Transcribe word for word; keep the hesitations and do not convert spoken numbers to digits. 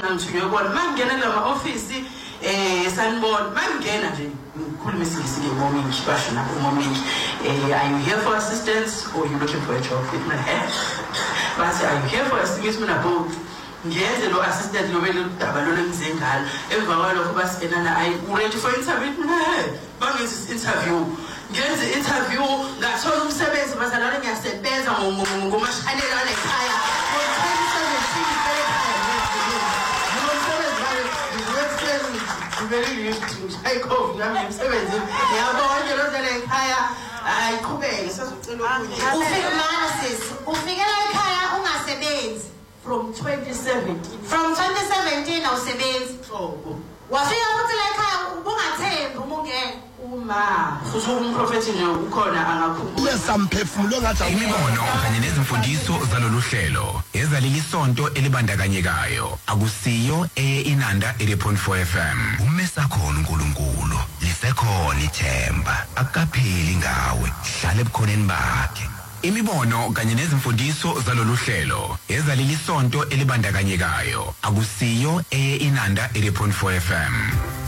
mina ngithunywe kubona mangena lama office eh sanibona mangena nje ngikhuluma isingisi ngomingi basho nabo ngomingi eh are you here for assistance or you looking for a job with my head base are you here for assistance mina bo ngiyenze lo assistant lo bele daba lo lengize ngalo emva kwalokho basibenana ayi ready for interview hey bangenza interview ngenze interview ngathola umsebenzi bazalwane ngiyasebenza ngomashalela lekhaya very used to take off nami msebenzi yabona lo dela ekhaya ayiqhubeke sasicela ukuthi ufike manasis ufikela ekhaya ungasebenzi from twenty seventeen from twenty seventeen awusebenzi oh wafika futhi la ekhaya ubungathembi umungeke uma futhi umprofeti nje ukhona angakhumbula lesamphefumulo ngathi imibono kanye nezimfundiso zalolu hlelo ezalilisonto elibandakanyekayo akusiyo einanda eighty point four F M umesakhona uNkulunkulu lisekhona ithemba akapheli ngawe hlala ebukhoneni bakhe imibono kanye nezimfundiso zalolu hlelo ezalilisonto elibandakanyekayo akusiyo einanda eighty point four F M